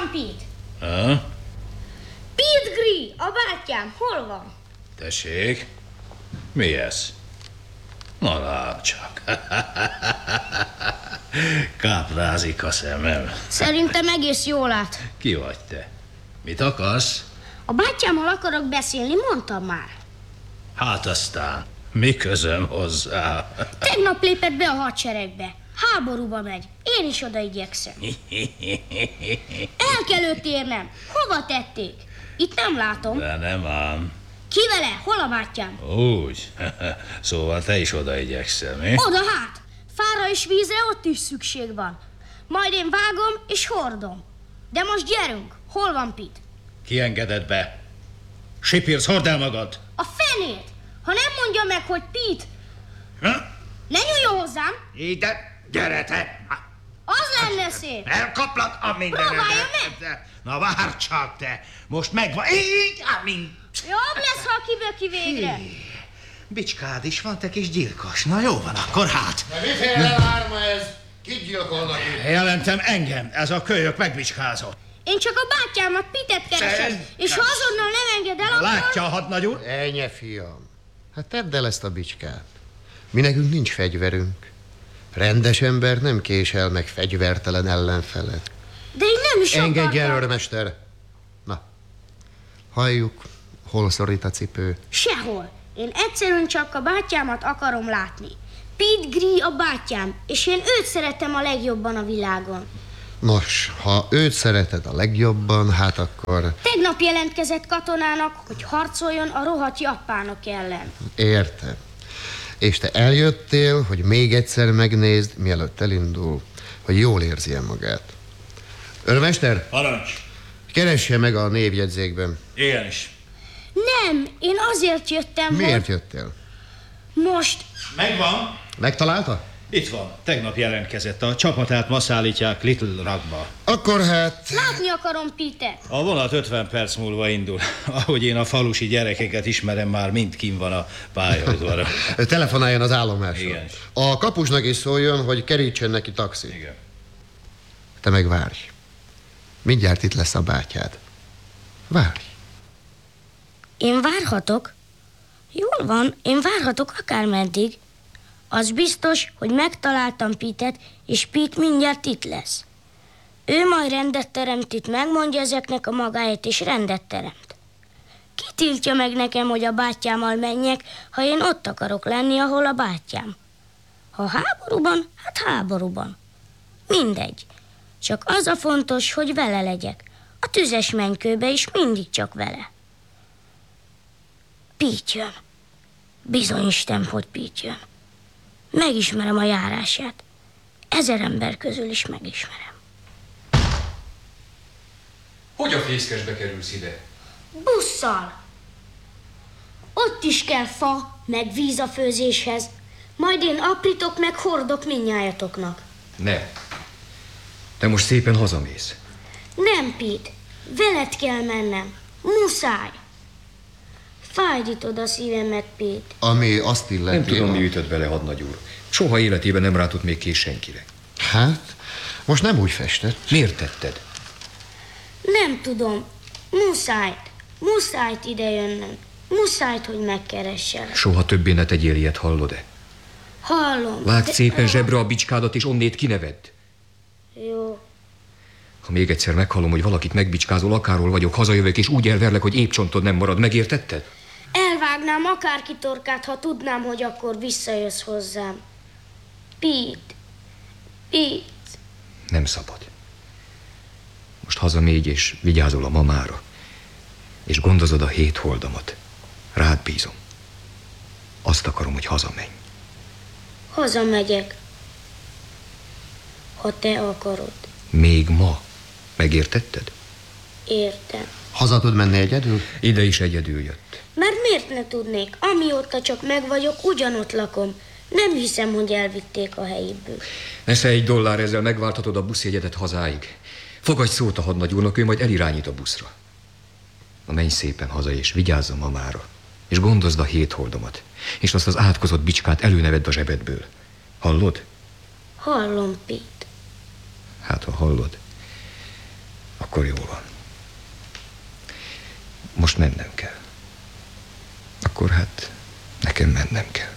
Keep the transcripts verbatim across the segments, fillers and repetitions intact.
van Pete? Ha? Pete Gree, a bátyám, hol van? Tessék, mi ez? Na lám csak. Káprázik a szemem. Szerintem egész jól lát. Ki vagy te? Mit akarsz? A bátyámmal akarok beszélni, mondtam már. Hát aztán, mi közöm hozzá? Tegnap lépett be a hadseregbe. Háborúba megy. Én is oda igyekszem. El kell őt érnem. Hova tették? Itt nem látom. De nem ám. Ki vele? Hol a bátyám? Úgy. Szóval te is oda igyekszel, mi? Oda hát. Fára és vízre ott is szükség van. Majd én vágom és hordom. De most gyerünk. Hol van Pete? Ki engedett be? Sipirsz, hord el magad! A fenét! Ha nem mondja meg, hogy Pete... Ha? Ne nyúljon hozzám! Ide, gyere te! Az lenne szép! Elkaplak a mindenedet! Próbálja meg! Na várj csak te! Most megvan... Így, amint... Jobb lesz, ha kiböki végre. Bicskád is van, te kis gyilkos. Na jó van, akkor hát. De miféle lárma ez? Kit gyilkolnak itt? Jelentem engem, ez a kölyök megbicskázott. Én csak a bátyámat, Pitet keresem, Te- és ha azonnal nem enged el, akkor... Látja a hadnagy úr? Ennyi, fiam. Hát tedd el ezt a bicskát. Mi nekünk nincs fegyverünk. Rendes ember nem késel meg fegyvertelen ellenfelet. De én nem is Engedj el, akartam. őrmester. Na, halljuk, hol szorít a cipő. Sehol. Én egyszerűen csak a bátyámat akarom látni. Pete Gree a bátyám, és én őt szeretem a legjobban a világon. Nos, ha őt szereted a legjobban, hát akkor Tegnap jelentkezett katonának, hogy harcoljon a rohadt japánok ellen. értem. És te eljöttél, hogy még egyszer megnézd, mielőtt elindul, hogy jól érzi-e magát. Őrmester, Parancs! keresse meg a névjegyzékben. Igenis. Nem, én azért jöttem, Miért hogy... jöttél? Most... Megvan. Megtalálta? Itt van. Tegnap jelentkezett. A csapatát ma szállítják Little Rockba. Akkor hát... Látni akarom Petet. A vonat ötven perc múlva indul. Ahogy én a falusi gyerekeket ismerem, már mind kint van a pályaudvaron. Telefonáljon az állomásra. Igen. A kapusnak is szóljon, hogy kerítsen neki taxi. Igen. Te meg várj. Mindjárt itt lesz a bátyád. Várj. Én várhatok? Jól van, én várhatok akármeddig. Az biztos, hogy megtaláltam Pitet, és Pete mindjárt itt lesz. Ő majd rendet teremt itt, megmondja ezeknek a magáét, és rendet teremt. Ki tiltja meg nekem, hogy a bátyámmal menjek, ha én ott akarok lenni, ahol a bátyám? Ha háborúban, hát háborúban. Mindegy. Csak az a fontos, hogy vele legyek. A tüzes mennykőbe is mindig csak vele. Pete jön. Bizony Isten, hogy Pete jön. Megismerem a járását. Ezer ember közül is megismerem. Hogy a fészkesbe kerülsz ide? Busszal. Ott is kell fa, meg víz a főzéshez. Majd én aprítok, meg hordok mindnyájatoknak. Nem. Te most szépen hazamész. Nem, Pete. Veled kell mennem. Muszáj. Fájdítod a szívemet, Pete. Ami azt illeti... Nem tudom, mi ütött bele, hadnagy úr. Soha életében nem rátott még kész senkire. Hát, most nem úgy festett. Miért tetted? Nem tudom. Muszájt. Muszájt ide jönnöm. Muszájt, hogy megkeresselek. Soha többé ne tegyél ilyet, hallod-e? Hallom. Vágd de- szépen zsebre a bicskádat, és onnét kinevedd. Jó. Ha még egyszer meghallom, hogy valakit megbicskázol, akárhol vagyok, hazajövök, és úgy elverlek, hogy épp csontod nem marad, megértetted? Elvágnám akárki torkát, ha tudnám, hogy akkor visszajössz hozzám. Pete. Pete. Nem szabad. Most hazamégy, és vigyázol a mamára. És gondozod a hét holdamat. Rád bízom. Azt akarom, hogy hazamenj. Hazamegyek. Ha te akarod. Még ma. Megértetted? Értem. Haza tud menni egyedül? Ide is egyedül jött. Mert miért ne tudnék? Amióta csak megvagyok, ugyanott lakom. Nem hiszem, hogy elvitték a helyéből. Nesze egy dollár, ezzel megválthatod a buszjegyedet hazáig. Fogadj szót a hadnagy úrnak, ő majd elirányít a buszra. Na menj szépen haza, és vigyázz a mamára. És gondozd a hét holdomat. És azt az átkozott bicskát előnevedd a zsebedből. Hallod? Hallom, Pete. Hát, ha hallod, akkor Akkor jó van. Most mennem kell. Akkor hát nekem mennem kell.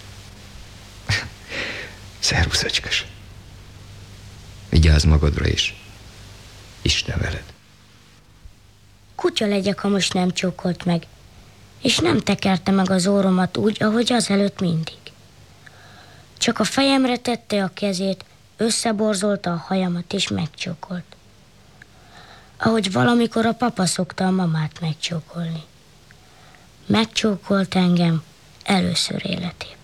Szervusz, öcskös. Vigyázz magadra is. Isten veled. Kutya legyek, ha most nem csókolt meg, és nem tekerte meg az óromat úgy, ahogy azelőtt mindig. Csak a fejemre tette a kezét, összeborzolta a hajamat és megcsókolt. Ahogy valamikor a papa szokta a mamát megcsókolni. Megcsókolt engem először életében.